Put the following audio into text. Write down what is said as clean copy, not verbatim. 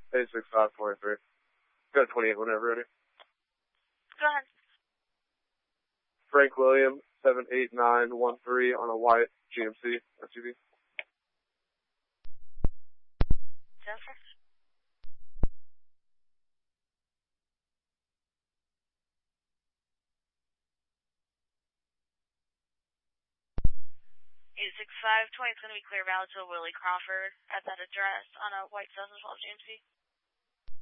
86543. Got 28 whenever ready. Go ahead. Frank William, 78913 on a white GMC SUV. Jennifer? It's going to be Clear Valley to Willie Crawford at that address on a white 2012 GMC.